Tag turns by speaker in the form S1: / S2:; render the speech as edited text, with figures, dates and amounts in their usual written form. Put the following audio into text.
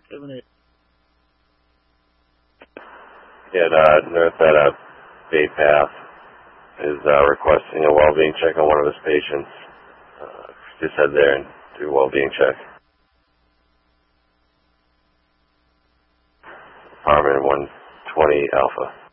S1: 7-8.
S2: Yeah, nurse at Bay Path is requesting a well-being check on one of his patients. Just head there and do a well-being check. Apartment 120 Alpha.